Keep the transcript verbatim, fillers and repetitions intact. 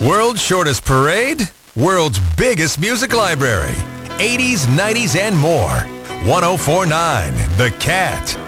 World's shortest parade, world's biggest music library, eighties, nineties, and more. ten forty-nine The Cat.